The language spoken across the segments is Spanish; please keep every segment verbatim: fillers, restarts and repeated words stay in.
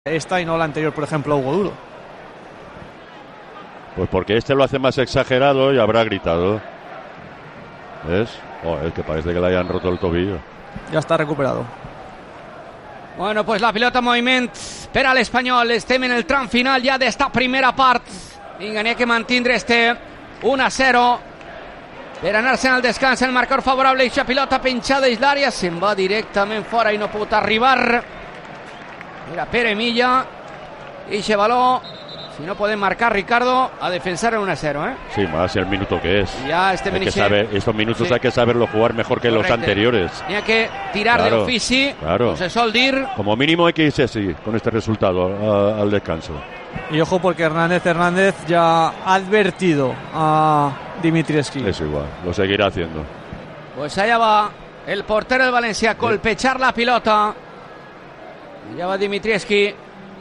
esta y no la anterior, por ejemplo, a Hugo Duro. Pues porque este lo hace más exagerado y habrá gritado. ¿Ves? Oh, es que parece que le hayan roto el tobillo. Ya está recuperado. Bueno, pues la pilota en moviment per a l'Espanyol. Estem en el tram final ja d'esta primera part. Vinga, n'hi ha que mantindre este uno a cero per anar-se'n al descans. El marcador favorable, eixa pilota penjada dins l'àrea, se'n va directament fora i no pot arribar. Mira, Pere Milla, eixe baló, si no podem marcar, Ricardo, a defensar el uno a cero, ¿eh? Sí, más el minuto que es. Ya este hay que Beniche... saber, estos minutos sí. hay que saberlo jugar mejor que Correcte. Los anteriores. N'hi ha que tirar claro, de ofici, claro. no se sol dir. Como mínimo hay que irse así, con este resultado, a, al descanso. Y ojo porque Hernández Hernández ya ha advertido a Dimitrievski. Es igual, lo seguirá haciendo. Pues allá va el portero del Valencia a colpechar la pilota. Allà va Dimitrievski.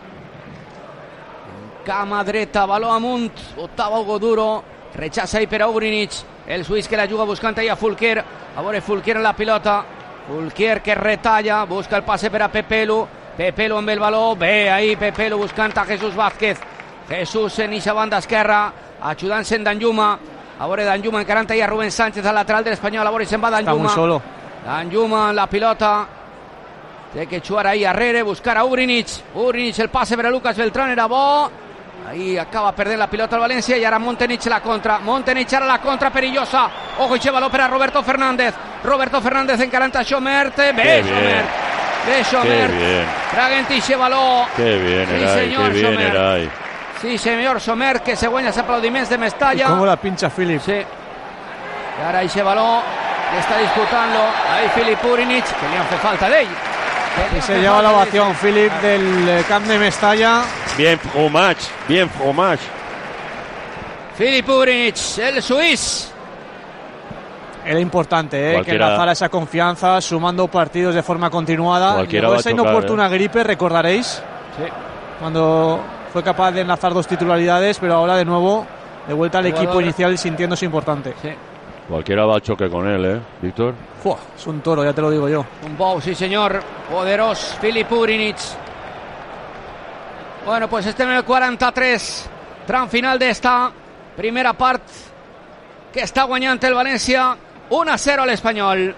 Cama dreta, baló amunt, Octava Hugo Duro, rechaça ahí per a Ugrinic, el suís que la juga buscant ahí a Fulquier, a veure Fulquier en la pilota, Fulquier que retalla, busca el passe per a Pepelu, Pepelu amb el baló, bé ahí Pepelu buscant a Jesús Vázquez, Jesús en eixa banda esquerra, ajudant-se en Danjuma, a veure Danjuma encarant ahí a Rubén Sánchez al lateral de l'Espanyol, a veure se'n va Danjuma. Está muy solo. Danjuma en la pilota, té que xuar ahí arrere, buscar a Ugrinic, Ugrinic el passe per a Lucas Beltrán, era bo, ahí acaba perdent la pilota al València i ara Montenich la contra, Montenich ara la contra perillosa, ojo i baló per a Roberto Fernández, Roberto Fernández encarant a Xomert, bé Xomert, bé Xomert, traguen ixe baló, qué bien, sí, Eray, senyor, qué bien, Xomert. Eray. Sí, senyor Xomert, que se guanya els aplaudiments de Mestalla. ¿Y cómo la pincha Philip? Sí, i ara ixe baló está disputando ahí Filip Ugrinic, que li han fet falta d'ell. Y se lleva la ovación Philip del camp de Mestalla. Bien fromage, bien fromage. Filip Ugrinic, el suís. Era importante, ¿eh? Cualquiera... que lanzara esa confianza, sumando partidos de forma continuada. Cualquiera Llegó va a esa chocar, inoportuna ¿eh? gripe, recordaréis. Sí. Cuando fue capaz de enlazar dos titularidades, pero ahora de nuevo de vuelta al Jugador. equipo inicial sintiéndose importante. Sí. Cualquiera va al choque con él, ¿eh, Víctor? Fua, es un toro, ya te lo digo yo. Un bou, sí senyor, poderós Filip Ugrinic. Bueno, pues este en el quaranta-tres, tram final d'esta primera part, que està guanyant el València uno a cero a l'Espanyol.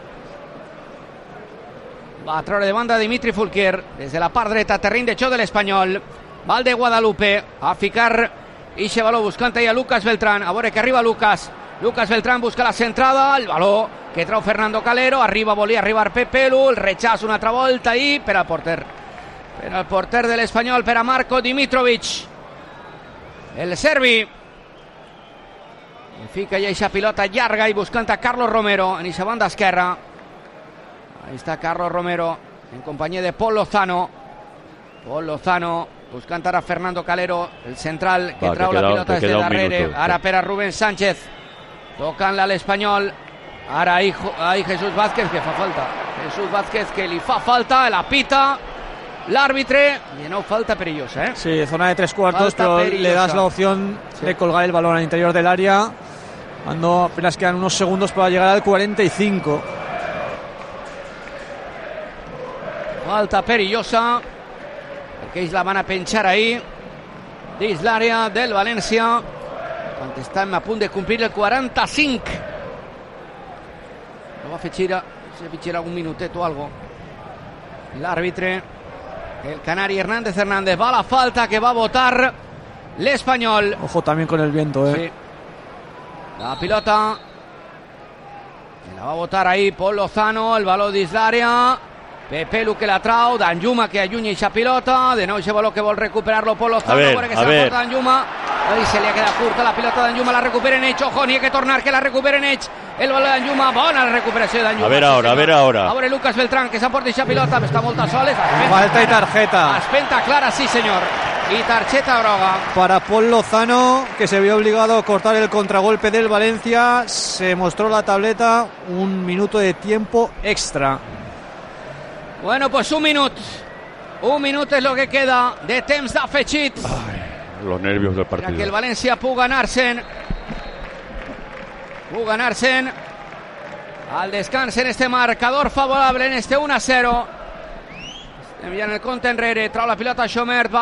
Va a treure de banda Dimitri Fulquier des de la part dreta, terreny de xoc de l'Espanyol. Val de Guadalupe a ficar ixe baló buscant ahí a Lucas Beltrán, a veure que arriba Lucas. Lucas Beltrán busca la centrada, el baló que trau Fernando Calero, arriba volia arribar Pepelu, el rechaç una altra volta ahí per al porter. Per al porter de l'Espanyol, per a Marko Dimitrovic. El serbi. I fica ja eixa pilota llarga i buscant a Carlos Romero en eixa banda esquerra. Ahí està Carlos Romero en companyia de Pol Lozano. Pol Lozano buscant ara Fernando Calero, el central que Va, trau que la queda, pilota des de darrere. minuto. Ara per a Rubén Sánchez. Tocant-la a l'Espanyol. Ara ahí, ahí Jesús Vázquez, que fa falta. Jesús Vázquez que li fa falta, la pita l'àrbitre. Y no falta perillosa, ¿eh? Sí, zona de tres cuartos, Falta pero perillosa. le das la opción Sí. de colgar el balón al interior del área. Cuando apenas quedan unos segundos para llegar al cuarenta y cinco. Falta perillosa, perquè ells la van a penjar ahí dins l'àrea del València quan estem a punt de complir el quaranta-cinc. No va fer gira, se fitxera algun minutet o algo l'àrbitre, el canari Hernández Hernández. Va la falta que va a votar l'Espanyol. Ojo también con el viento, ¿eh? Sí. La pilota que la va a botar ahí Pol Lozano, el baló dins l'àrea, Pepelu que la trau, Danjuma que allunya eixa pilota, de nou eixe baló que vol recuperar-lo Pol Lozano, a ver, que a se ver. la porta Danjuma, ahí se li ha quedat curta la pilota Danjuma, la recuperen ells, ojo, n'hi ha que tornar, que la recuperen ells, el baló de Danjuma, bona la recuperació de Danjuma. A ver ahora, a ver ahora. A veure Lucas Beltrán, que s'emporta eixa pilota, està molt a soles, Falta y tarjeta espenta clara, sí senyor, y tarjeta groga. para Pol Lozano, que se vio obligado a cortar el contragolpe del Valencia. Se mostró la tableta, un minuto de tiempo extra. Bueno, pues un minut. Un minut és lo que queda de temps d'afegit. Los nervios del Para que el partido. València pugui anar-se'n. Pugui anar-se'n al descans en este marcador favorable, en este uno a cero. enviant el compte enrere, trau la pilota Schomert, va